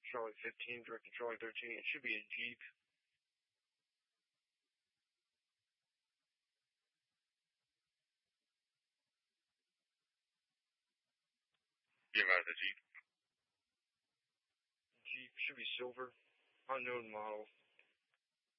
Charlie 15, directed Charlie 13. It should be a Jeep. Give out the Jeep. Jeep should be silver. Unknown model.